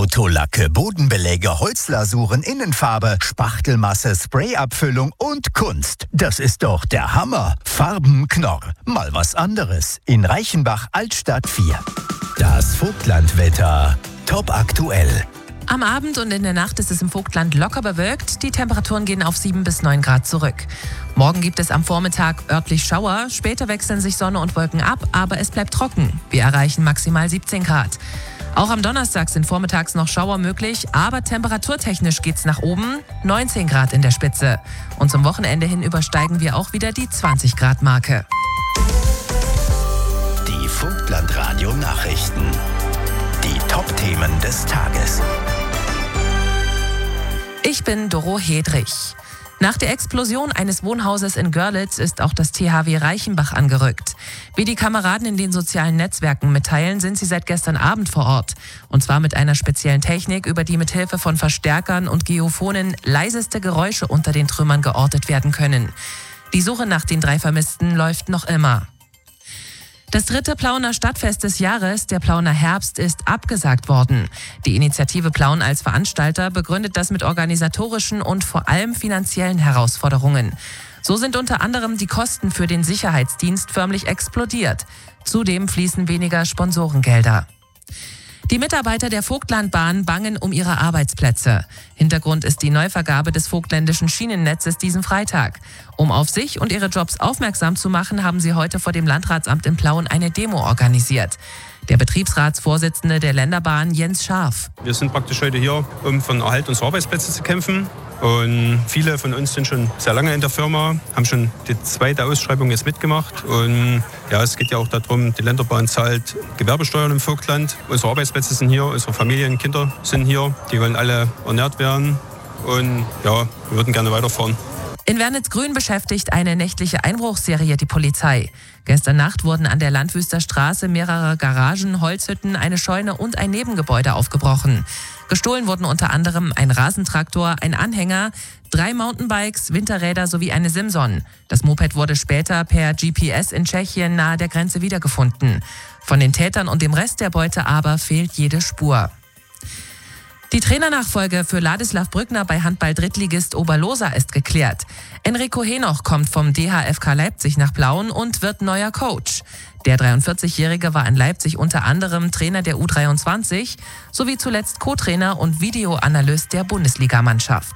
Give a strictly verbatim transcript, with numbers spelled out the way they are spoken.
Autolacke, Bodenbeläge, Holzlasuren, Innenfarbe, Spachtelmasse, Sprayabfüllung und Kunst. Das ist doch der Hammer. Farbenknorr. Mal was anderes. In Reichenbach Altstadt vier. Das Vogtlandwetter. Top aktuell. Am Abend und in der Nacht ist es im Vogtland locker bewölkt. Die Temperaturen gehen auf sieben bis neun Grad zurück. Morgen gibt es am Vormittag örtlich Schauer. Später wechseln sich Sonne und Wolken ab, aber es bleibt trocken. Wir erreichen maximal siebzehn Grad. Auch am Donnerstag sind vormittags noch Schauer möglich, aber temperaturtechnisch geht's nach oben. neunzehn Grad in der Spitze. Und zum Wochenende hin übersteigen wir auch wieder die zwanzig Grad Marke. Die Vogtland-Radio-Nachrichten. Die Top-Themen des Tages. Ich bin Doro Hedrich. Nach der Explosion eines Wohnhauses in Görlitz ist auch das T H W Reichenbach angerückt. Wie die Kameraden in den sozialen Netzwerken mitteilen, sind sie seit gestern Abend vor Ort. Und zwar mit einer speziellen Technik, über die mit Hilfe von Verstärkern und Geophonen leiseste Geräusche unter den Trümmern geortet werden können. Die Suche nach den drei Vermissten läuft noch immer. Das dritte Plauener Stadtfest des Jahres, der Plauener Herbst, ist abgesagt worden. Die Initiative Plauen als Veranstalter begründet das mit organisatorischen und vor allem finanziellen Herausforderungen. So sind unter anderem die Kosten für den Sicherheitsdienst förmlich explodiert. Zudem fließen weniger Sponsorengelder. Die Mitarbeiter der Vogtlandbahn bangen um ihre Arbeitsplätze. Hintergrund ist die Neuvergabe des vogtländischen Schienennetzes diesen Freitag. Um auf sich und ihre Jobs aufmerksam zu machen, haben sie heute vor dem Landratsamt in Plauen eine Demo organisiert. Der Betriebsratsvorsitzende der Länderbahn, Jens Scharf. Wir sind praktisch heute hier, um für den Erhalt unserer Arbeitsplätze zu kämpfen. Und viele von uns sind schon sehr lange in der Firma, haben schon die zweite Ausschreibung jetzt mitgemacht. Und ja, es geht ja auch darum, die Länderbahn zahlt Gewerbesteuern im Vogtland. Unsere Arbeitsplätze sind hier, unsere Familien, Kinder sind hier. Die wollen alle ernährt werden. Und ja, wir würden gerne weiterfahren. In Wernitz-Grün beschäftigt eine nächtliche Einbruchsserie die Polizei. Gestern Nacht wurden an der Landwüster Straße mehrere Garagen, Holzhütten, eine Scheune und ein Nebengebäude aufgebrochen. Gestohlen wurden unter anderem ein Rasentraktor, ein Anhänger, drei Mountainbikes, Winterräder sowie eine Simson. Das Moped wurde später per G P S in Tschechien nahe der Grenze wiedergefunden. Von den Tätern und dem Rest der Beute aber fehlt jede Spur. Die Trainernachfolge für Ladislav Brückner bei Handball-Drittligist Oberlosa ist geklärt. Enrico Henoch kommt vom D H F K Leipzig nach Plauen und wird neuer Coach. Der dreiundvierzigjährige war in Leipzig unter anderem Trainer der U dreiundzwanzig sowie zuletzt Co-Trainer und Videoanalyst der Bundesligamannschaft.